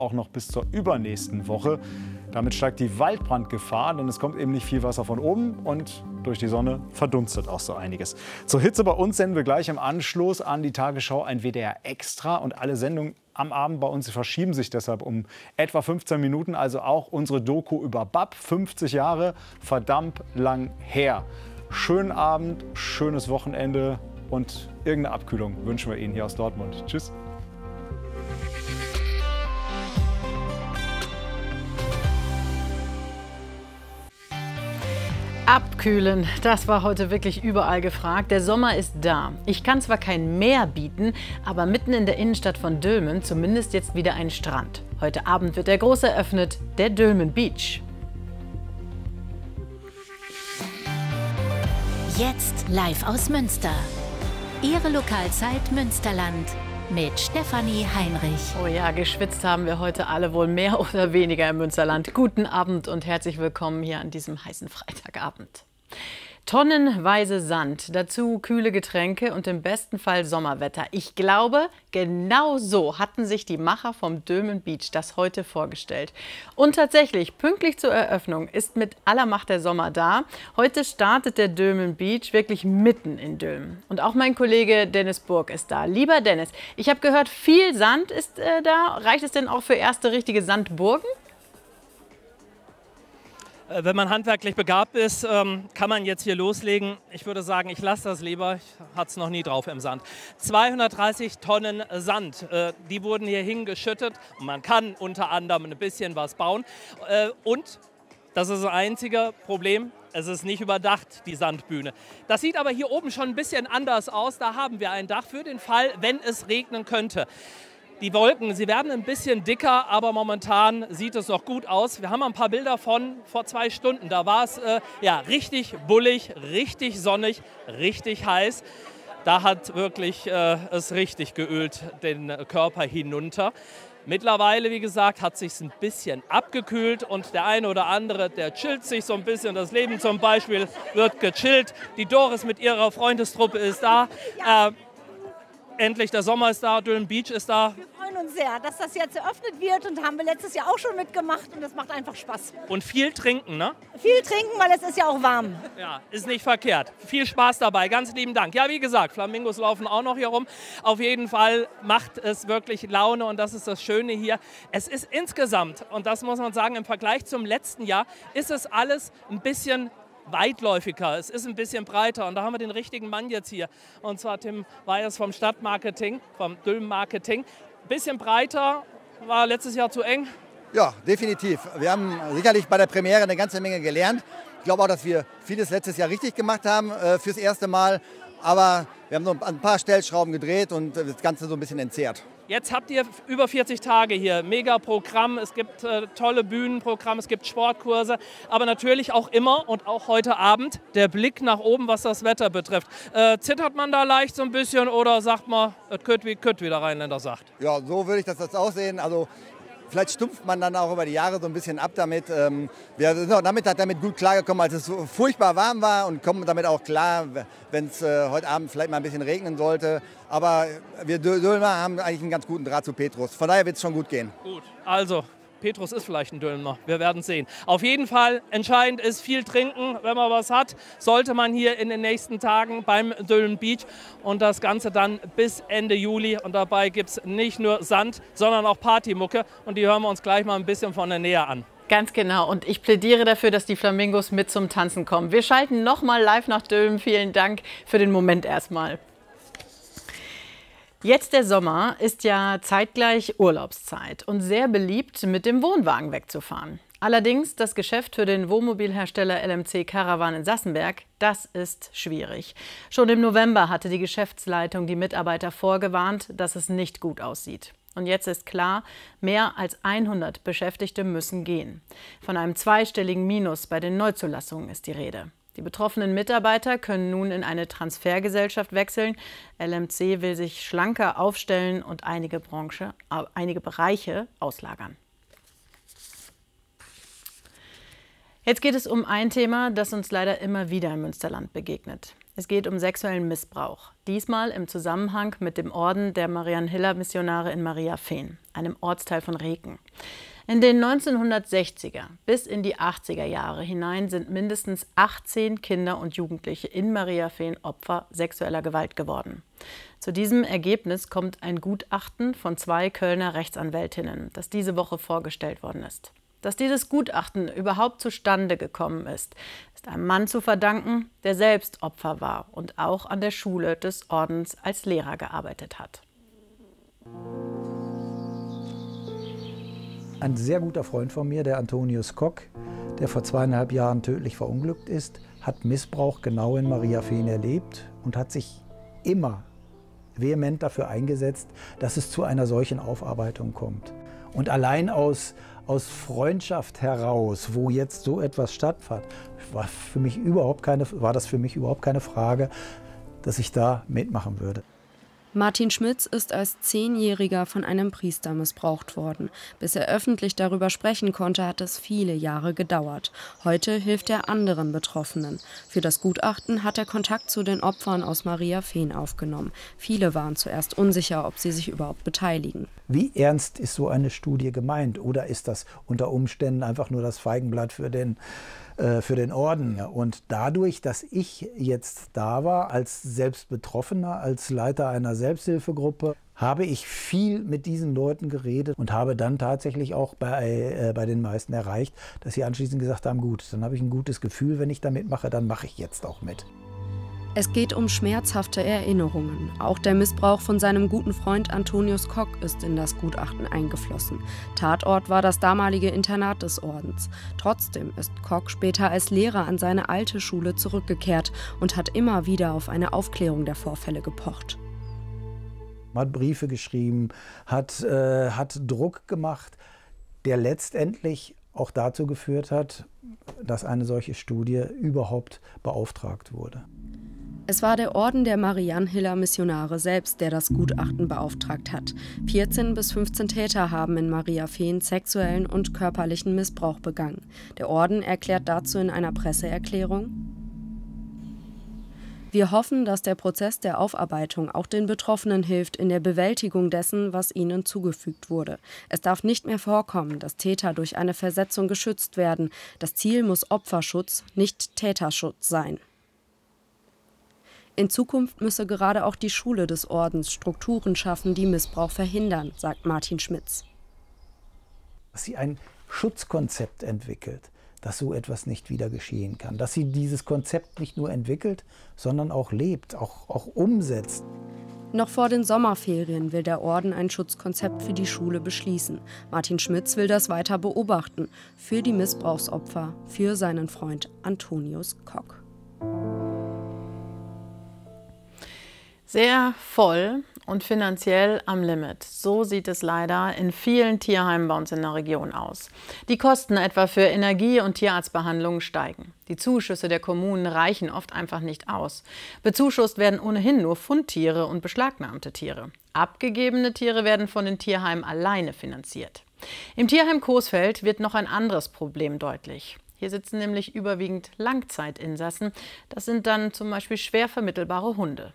auch noch bis zur übernächsten Woche. Damit steigt die Waldbrandgefahr, denn es kommt eben nicht viel Wasser von oben und durch die Sonne verdunstet auch so einiges. Zur Hitze bei uns senden wir gleich im Anschluss an die Tagesschau ein WDR Extra und alle Sendungen am Abend bei uns verschieben sich deshalb um etwa 15 Minuten, also auch unsere Doku über BAP, 50 Jahre, verdammt lang her. Schönen Abend, schönes Wochenende und irgendeine Abkühlung wünschen wir Ihnen hier aus Dortmund. Tschüss. Abkühlen, das war heute wirklich überall gefragt. Der Sommer ist da. Ich kann zwar kein Meer bieten, aber mitten in der Innenstadt von Dülmen zumindest jetzt wieder ein Strand. Heute Abend wird der groß eröffnet, der Dülmen Beach. Jetzt live aus Münster. Ihre Lokalzeit Münsterland mit Stefanie Heinrich. Oh ja, geschwitzt haben wir heute alle wohl mehr oder weniger im Münsterland. Guten Abend und herzlich willkommen hier an diesem heißen Freitagabend. Tonnenweise Sand, dazu kühle Getränke und im besten Fall Sommerwetter. Ich glaube, genau so hatten sich die Macher vom Dülmen Beach das heute vorgestellt. Und tatsächlich, pünktlich zur Eröffnung ist mit aller Macht der Sommer da. Heute startet der Dülmen Beach wirklich mitten in Dülmen. Und auch mein Kollege Dennis Burg ist da. Lieber Dennis, ich habe gehört, viel Sand ist da. Reicht es denn auch für erste richtige Sandburgen? Wenn man handwerklich begabt ist, kann man jetzt hier loslegen. Ich würde sagen, ich lasse das lieber. Ich hatte es noch nie drauf im Sand. 230 Tonnen Sand, die wurden hier hingeschüttet. Und man kann unter anderem ein bisschen was bauen. Und, das ist das einzige Problem, es ist nicht überdacht, die Sandbühne. Das sieht aber hier oben schon ein bisschen anders aus. Da haben wir ein Dach für den Fall, wenn es regnen könnte. Die Wolken, sie werden ein bisschen dicker, aber momentan sieht es noch gut aus. Wir haben ein paar Bilder von vor 2 Stunden. Da war es ja, richtig bullig, richtig sonnig, richtig heiß. Da hat wirklich es richtig geölt, den Körper hinunter. Mittlerweile, wie gesagt, hat es sich ein bisschen abgekühlt und der eine oder andere, der chillt sich so ein bisschen. Das Leben zum Beispiel wird gechillt. Die Doris mit ihrer Freundestruppe ist da. Endlich, der Sommer ist da, Dülmen Beach ist da. Wir freuen uns sehr, dass das jetzt eröffnet wird und haben wir letztes Jahr auch schon mitgemacht und das macht einfach Spaß. Und viel trinken, ne? Viel trinken, weil es ist ja auch warm. Ja, ist nicht verkehrt. Viel Spaß dabei, ganz lieben Dank. Ja, wie gesagt, Flamingos laufen auch noch hier rum. Auf jeden Fall macht es wirklich Laune und das ist das Schöne hier. Es ist insgesamt, und das muss man sagen, im Vergleich zum letzten Jahr, ist es alles ein bisschen weitläufiger, es ist ein bisschen breiter und da haben wir den richtigen Mann jetzt hier und zwar Tim Weyers vom Stadtmarketing, vom Dülmen Marketing. Bisschen breiter, war letztes Jahr zu eng? Ja, definitiv. Wir haben sicherlich bei der Premiere eine ganze Menge gelernt. Ich glaube auch, dass wir vieles letztes Jahr richtig gemacht haben fürs erste Mal, aber wir haben so ein paar Stellschrauben gedreht und das Ganze so ein bisschen entzerrt. Jetzt habt ihr über 40 Tage hier, mega Programm, es gibt tolle Bühnenprogramme, es gibt Sportkurse, aber natürlich auch immer und auch heute Abend der Blick nach oben, was das Wetter betrifft. Zittert man da leicht so ein bisschen oder sagt man, es könnte wie der Rheinländer sagt? Ja, so würde ich das auch sehen. Also vielleicht stumpft man dann auch über die Jahre so ein bisschen ab damit. Wir sind auch damit gut klargekommen, als es so furchtbar warm war und kommen damit auch klar, wenn es heute Abend vielleicht mal ein bisschen regnen sollte. Aber wir Dülmer haben eigentlich einen ganz guten Draht zu Petrus. Von daher wird es schon gut gehen. Gut, also Petrus ist vielleicht ein Dülmer, wir werden sehen. Auf jeden Fall entscheidend ist viel trinken, wenn man was hat, sollte man hier in den nächsten Tagen beim Dülmen Beach und das Ganze dann bis Ende Juli und dabei gibt es nicht nur Sand, sondern auch Partymucke und die hören wir uns gleich mal ein bisschen von der Nähe an. Ganz genau und ich plädiere dafür, dass die Flamingos mit zum Tanzen kommen. Wir schalten nochmal live nach Dülmen. Vielen Dank für den Moment erstmal. Jetzt der Sommer ist ja zeitgleich Urlaubszeit und sehr beliebt, mit dem Wohnwagen wegzufahren. Allerdings das Geschäft für den Wohnmobilhersteller LMC Caravan in Sassenberg, das ist schwierig. Schon im November hatte die Geschäftsleitung die Mitarbeiter vorgewarnt, dass es nicht gut aussieht. Und jetzt ist klar, mehr als 100 Beschäftigte müssen gehen. Von einem zweistelligen Minus bei den Neuzulassungen ist die Rede. Die betroffenen Mitarbeiter können nun in eine Transfergesellschaft wechseln. LMC will sich schlanker aufstellen und einige Bereiche auslagern. Jetzt geht es um ein Thema, das uns leider immer wieder im Münsterland begegnet. Es geht um sexuellen Missbrauch. Diesmal im Zusammenhang mit dem Orden der Marianhilla-Missionare in Mariafehn, einem Ortsteil von Reken. In den 1960er bis in die 80er Jahre hinein sind mindestens 18 Kinder und Jugendliche in Mariafehn Opfer sexueller Gewalt geworden. Zu diesem Ergebnis kommt ein Gutachten von 2 Kölner Rechtsanwältinnen, das diese Woche vorgestellt worden ist. Dass dieses Gutachten überhaupt zustande gekommen ist einem Mann zu verdanken, der selbst Opfer war und auch an der Schule des Ordens als Lehrer gearbeitet hat. Ein sehr guter Freund von mir, der Antonius Kock, der vor 2,5 Jahren tödlich verunglückt ist, hat Missbrauch genau in Mariafehn erlebt und hat sich immer vehement dafür eingesetzt, dass es zu einer solchen Aufarbeitung kommt. Und allein aus Freundschaft heraus, wo jetzt so etwas stattfand, war das für mich überhaupt keine Frage, dass ich da mitmachen würde. Martin Schmitz ist als 10-Jähriger von einem Priester missbraucht worden. Bis er öffentlich darüber sprechen konnte, hat es viele Jahre gedauert. Heute hilft er anderen Betroffenen. Für das Gutachten hat er Kontakt zu den Opfern aus Mariafehn aufgenommen. Viele waren zuerst unsicher, ob sie sich überhaupt beteiligen. Wie ernst ist so eine Studie gemeint? Oder ist das unter Umständen einfach nur das Feigenblatt für den Orden? Und dadurch, dass ich jetzt da war, als Selbstbetroffener, als Leiter einer Selbsthilfegruppe, habe ich viel mit diesen Leuten geredet und habe dann tatsächlich auch bei den meisten erreicht, dass sie anschließend gesagt haben, gut, dann habe ich ein gutes Gefühl, wenn ich da mitmache, dann mache ich jetzt auch mit. Es geht um schmerzhafte Erinnerungen. Auch der Missbrauch von seinem guten Freund Antonius Kock ist in das Gutachten eingeflossen. Tatort war das damalige Internat des Ordens. Trotzdem ist Kock später als Lehrer an seine alte Schule zurückgekehrt und hat immer wieder auf eine Aufklärung der Vorfälle gepocht. Man hat Briefe geschrieben, hat Druck gemacht, der letztendlich auch dazu geführt hat, dass eine solche Studie überhaupt beauftragt wurde. Es war der Orden der Marianhilla-Missionare selbst, der das Gutachten beauftragt hat. 14 bis 15 Täter haben in Mariafehn sexuellen und körperlichen Missbrauch begangen. Der Orden erklärt dazu in einer Presseerklärung: Wir hoffen, dass der Prozess der Aufarbeitung auch den Betroffenen hilft in der Bewältigung dessen, was ihnen zugefügt wurde. Es darf nicht mehr vorkommen, dass Täter durch eine Versetzung geschützt werden. Das Ziel muss Opferschutz, nicht Täterschutz sein. In Zukunft müsse gerade auch die Schule des Ordens Strukturen schaffen, die Missbrauch verhindern, sagt Martin Schmitz. Dass sie ein Schutzkonzept entwickelt, dass so etwas nicht wieder geschehen kann. Dass sie dieses Konzept nicht nur entwickelt, sondern auch lebt, auch umsetzt. Noch vor den Sommerferien will der Orden ein Schutzkonzept für die Schule beschließen. Martin Schmitz will das weiter beobachten. Für die Missbrauchsopfer, für seinen Freund Antonius Kock. Sehr voll und finanziell am Limit. So sieht es leider in vielen Tierheimen bei uns in der Region aus. Die Kosten etwa für Energie- und Tierarztbehandlungen steigen. Die Zuschüsse der Kommunen reichen oft einfach nicht aus. Bezuschusst werden ohnehin nur Fundtiere und beschlagnahmte Tiere. Abgegebene Tiere werden von den Tierheimen alleine finanziert. Im Tierheim Coesfeld wird noch ein anderes Problem deutlich. Hier sitzen nämlich überwiegend Langzeitinsassen. Das sind dann zum Beispiel schwer vermittelbare Hunde.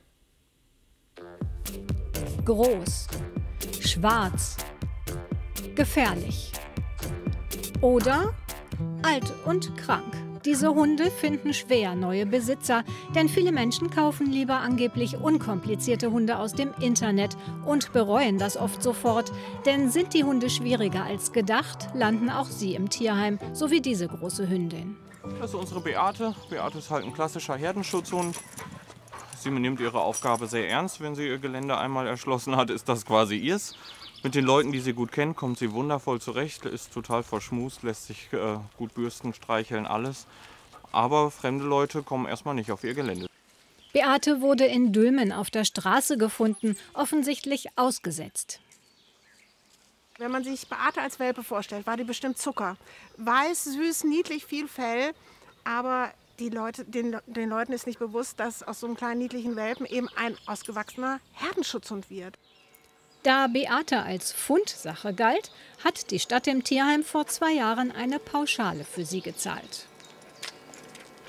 Groß, schwarz, gefährlich oder alt und krank. Diese Hunde finden schwer neue Besitzer, denn viele Menschen kaufen lieber angeblich unkomplizierte Hunde aus dem Internet und bereuen das oft sofort. Denn sind die Hunde schwieriger als gedacht, landen auch sie im Tierheim, so wie diese große Hündin. Das ist unsere Beate. Beate ist halt ein klassischer Herdenschutzhund. Sie nimmt ihre Aufgabe sehr ernst. Wenn sie ihr Gelände einmal erschlossen hat, ist das quasi ihrs. Mit den Leuten, die sie gut kennt, kommt sie wundervoll zurecht, ist total verschmust, lässt sich gut bürsten, streicheln, alles. Aber fremde Leute kommen erstmal nicht auf ihr Gelände. Beate wurde in Dülmen auf der Straße gefunden, offensichtlich ausgesetzt. Wenn man sich Beate als Welpe vorstellt, war die bestimmt Zucker. Weiß, süß, niedlich, viel Fell, aber den Leuten ist nicht bewusst, dass aus so einem kleinen niedlichen Welpen eben ein ausgewachsener Herdenschutzhund wird. Da Beate als Fundsache galt, hat die Stadt dem Tierheim vor 2 Jahren eine Pauschale für sie gezahlt.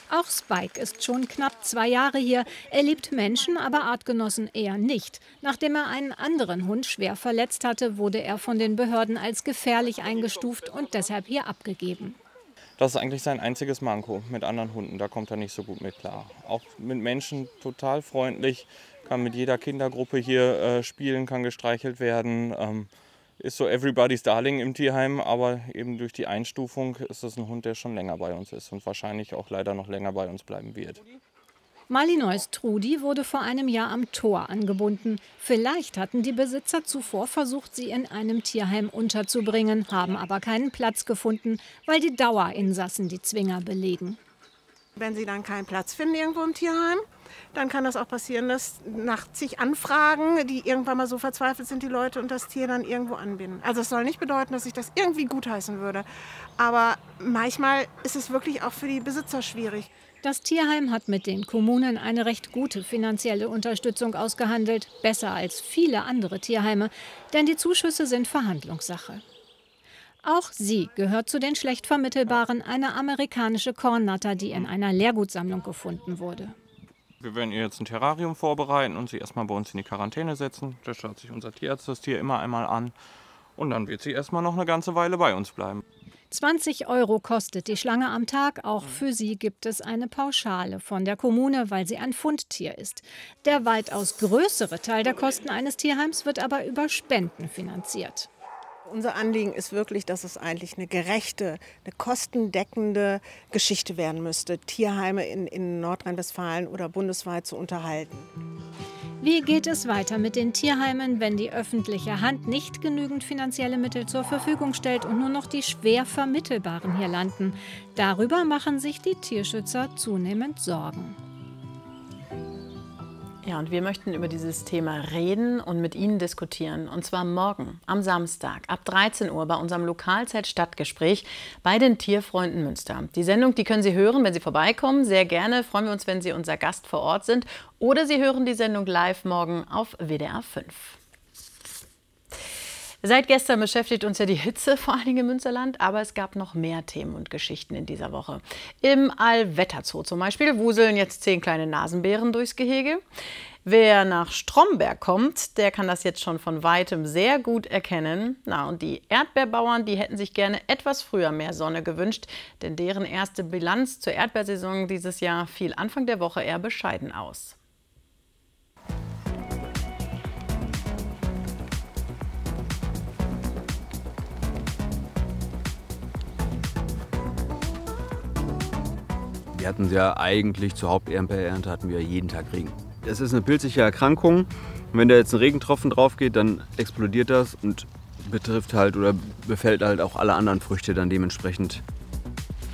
Auch Spike ist schon knapp 2 Jahre hier. Er liebt Menschen, aber Artgenossen eher nicht. Nachdem er einen anderen Hund schwer verletzt hatte, wurde er von den Behörden als gefährlich eingestuft und deshalb hier abgegeben. Das ist eigentlich sein einziges Manko mit anderen Hunden. Da kommt er nicht so gut mit klar. Auch mit Menschen total freundlich, kann mit jeder Kindergruppe hier spielen, kann gestreichelt werden. Ist so everybody's darling im Tierheim, aber eben durch die Einstufung ist es ein Hund, der schon länger bei uns ist und wahrscheinlich auch leider noch länger bei uns bleiben wird. Malinois Trudi wurde vor einem Jahr am Tor angebunden. Vielleicht hatten die Besitzer zuvor versucht, sie in einem Tierheim unterzubringen, haben aber keinen Platz gefunden, weil die Dauerinsassen die Zwinger belegen. Wenn sie dann keinen Platz finden irgendwo im Tierheim, dann kann das auch passieren, dass nach zig Anfragen, die irgendwann mal so verzweifelt sind, die Leute und das Tier dann irgendwo anbinden. Also es soll nicht bedeuten, dass ich das irgendwie gutheißen würde. Aber manchmal ist es wirklich auch für die Besitzer schwierig. Das Tierheim hat mit den Kommunen eine recht gute finanzielle Unterstützung ausgehandelt. Besser als viele andere Tierheime, denn die Zuschüsse sind Verhandlungssache. Auch sie gehört zu den schlecht vermittelbaren, eine amerikanische Kornnatter, die in einer Lehrgutsammlung gefunden wurde. Wir werden ihr jetzt ein Terrarium vorbereiten und sie erstmal bei uns in die Quarantäne setzen. Da schaut sich unser Tierarzt das Tier immer einmal an. Und dann wird sie erstmal noch eine ganze Weile bei uns bleiben. 20 € kostet die Schlange am Tag. Auch für sie gibt es eine Pauschale von der Kommune, weil sie ein Fundtier ist. Der weitaus größere Teil der Kosten eines Tierheims wird aber über Spenden finanziert. Unser Anliegen ist wirklich, dass es eigentlich eine gerechte, eine kostendeckende Geschichte werden müsste, Tierheime in Nordrhein-Westfalen oder bundesweit zu unterhalten. Wie geht es weiter mit den Tierheimen, wenn die öffentliche Hand nicht genügend finanzielle Mittel zur Verfügung stellt und nur noch die schwer Vermittelbaren hier landen? Darüber machen sich die Tierschützer zunehmend Sorgen. Ja, und wir möchten über dieses Thema reden und mit Ihnen diskutieren. Und zwar morgen, am Samstag, ab 13 Uhr bei unserem Lokalzeit-Stadtgespräch bei den Tierfreunden Münster. Die Sendung, die können Sie hören, wenn Sie vorbeikommen. Sehr gerne freuen wir uns, wenn Sie unser Gast vor Ort sind. Oder Sie hören die Sendung live morgen auf WDR 5. Seit gestern beschäftigt uns ja die Hitze, vor allen Dingen im Münsterland, aber es gab noch mehr Themen und Geschichten in dieser Woche. Im Allwetterzoo zum Beispiel wuseln jetzt 10 kleine Nasenbären durchs Gehege. Wer nach Stromberg kommt, der kann das jetzt schon von Weitem sehr gut erkennen. Na, und die Erdbeerbauern, die hätten sich gerne etwas früher mehr Sonne gewünscht, denn deren erste Bilanz zur Erdbeersaison dieses Jahr fiel Anfang der Woche eher bescheiden aus. Wir hatten ja eigentlich zur Haupterdbeerernte hatten wir jeden Tag Regen. Es ist eine pilzige Erkrankung. Wenn da jetzt ein Regentropfen drauf geht, dann explodiert das und betrifft halt oder befällt halt auch alle anderen Früchte dann dementsprechend